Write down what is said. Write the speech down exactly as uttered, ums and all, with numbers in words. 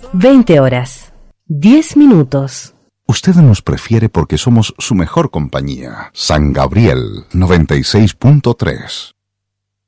veinte horas, diez minutos. Usted nos prefiere porque somos su mejor compañía. San Gabriel noventa y seis punto tres.